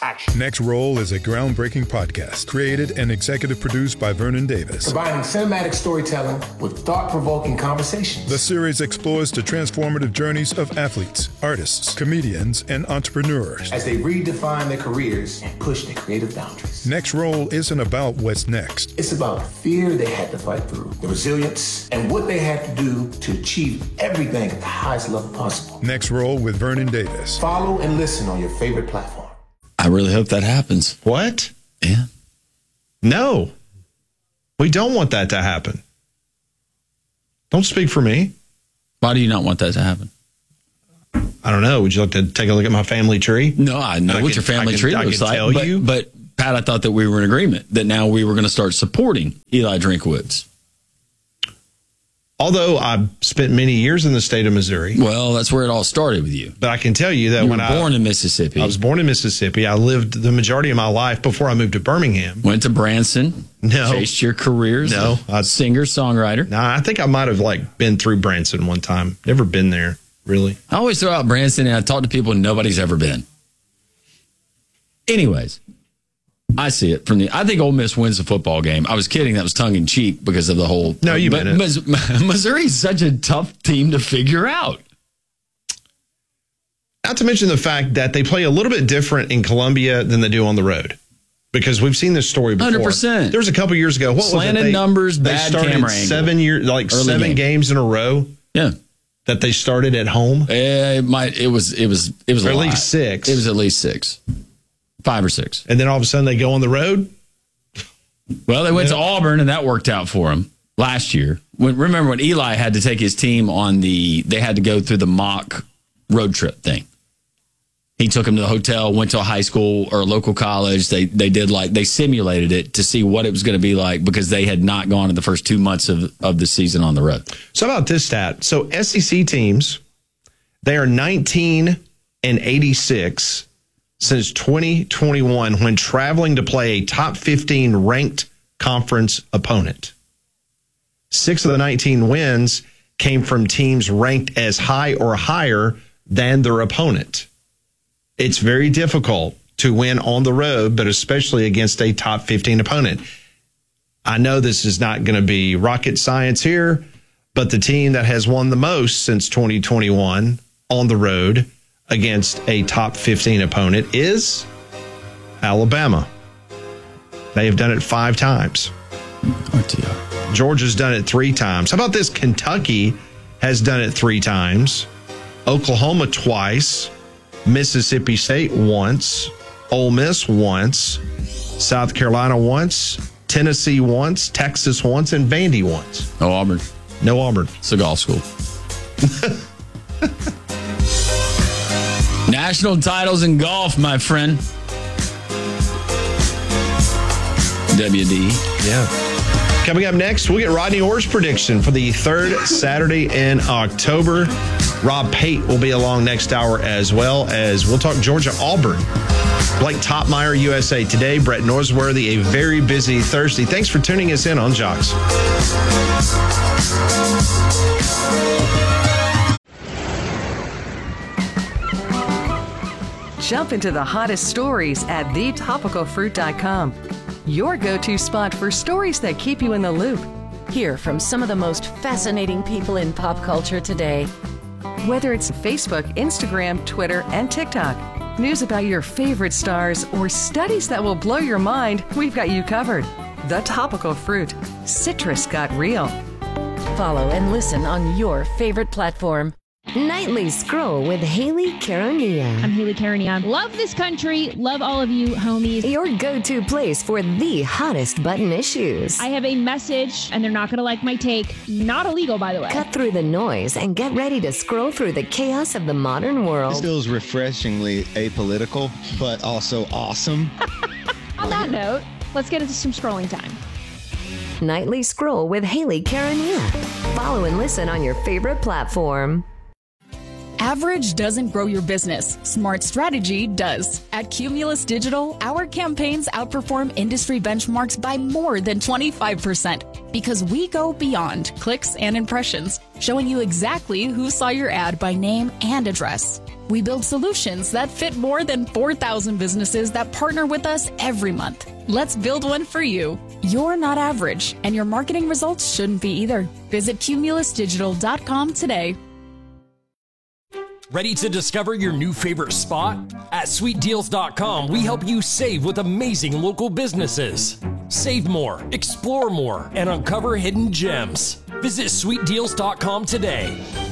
action. Next Roll is a groundbreaking podcast created and executive produced by Vernon Davis. Combining cinematic storytelling with thought-provoking conversations. The series explores the transformative journeys of athletes, artists, comedians, and entrepreneurs as they redefine their careers and push their creative boundaries. Next Roll isn't about what's next. It's about the fear they had to fight through, the resilience, and what they had to do to achieve everything at the highest level possible. Next Roll with Vernon Davis. Follow and listen on your favorite platform. I really hope that happens. What? Yeah. No. We don't want that to happen. Don't speak for me. Why do you not want that to happen? I don't know. Would you like to take a look at my family tree? No, I know what your family tree looks like. Tell you. But Pat, I thought that we were in agreement that now we were going to start supporting Eli Drinkwitz. Although I spent many years in the state of Missouri. Well, that's where it all started with you. But I can tell you that you when were born in Mississippi. I was born in Mississippi. I lived the majority of my life before I moved to Birmingham. Went to Branson. No. Chased your careers. No. Singer, songwriter. No, I think I might have been through Branson one time. Never been there, really. I always throw out Branson and I talk to people and nobody's ever been. Anyways. I see it from I think Ole Miss wins the football game. I was kidding. That was tongue in cheek because of the whole. No, you meant it. Missouri's such a tough team to figure out. Not to mention the fact that they play a little bit different in Columbia than they do on the road. Because we've seen this story before. 100%. There was a couple years ago. What Slanted was it? Numbers, they bad started camera angle. 7 years, like Early 7 game. games in a row. Yeah. That they started at home. It was or at least 6. It was at least 6. 5 or 6. And then all of a sudden they go on the road. Well, they went to Auburn, and that worked out for them last year. Remember when Eli had to take his team on they had to go through the mock road trip thing. He took them to the hotel, went to a high school or a local college. They simulated it to see what it was going to be like because they had not gone in the first 2 months of the season on the road. So how about this stat? So SEC teams, they are 19-86 since 2021 when traveling to play a top 15 ranked conference opponent. 6 of the 19 wins came from teams ranked as high or higher than their opponent. It's very difficult to win on the road, but especially against a top 15 opponent. I know this is not going to be rocket science here, but the team that has won the most since 2021 on the road against a top 15 opponent is Alabama. They have done it 5 times. Georgia's done it 3 times. How about this? Kentucky has done it 3 times. Oklahoma twice. Mississippi State once. Ole Miss once. South Carolina once. Tennessee once. Texas once. And Vandy once. No Auburn. No Auburn. It's a golf school. National titles in golf, my friend. WD. Yeah. Coming up next, we'll get Rodney Orr's prediction for the 3rd Saturday in October. Rob Pate will be along next hour as well as we'll talk Georgia-Auburn. Blake Topmeyer, USA Today. Brett Norsworthy, a very busy Thursday. Thanks for tuning us in on Jocks. Jump into the hottest stories at thetopicalfruit.com. Your go-to spot for stories that keep you in the loop. Hear from some of the most fascinating people in pop culture today. Whether it's Facebook, Instagram, Twitter, and TikTok, news about your favorite stars, or studies that will blow your mind, we've got you covered. The Topical Fruit. Citrus got real. Follow and listen on your favorite platform. Nightly Scroll with Haley Caronia. I'm Haley Caronia. Love this country. Love all of you, homies. Your go-to place for the hottest button issues. I have a message, and they're not going to like my take. Not illegal, by the way. Cut through the noise and get ready to scroll through the chaos of the modern world. This feels refreshingly apolitical, but also awesome. On that note, let's get into some scrolling time. Nightly Scroll with Haley Caronia. Follow and listen on your favorite platform. Average doesn't grow your business. Smart strategy does. At Cumulus Digital, our campaigns outperform industry benchmarks by more than 25% because we go beyond clicks and impressions, showing you exactly who saw your ad by name and address. We build solutions that fit more than 4,000 businesses that partner with us every month. Let's build one for you. You're not average, and your marketing results shouldn't be either. Visit cumulusdigital.com today. Ready to discover your new favorite spot? At sweetdeals.com, we help you save with amazing local businesses. Save more, explore more, and uncover hidden gems. Visit sweetdeals.com today.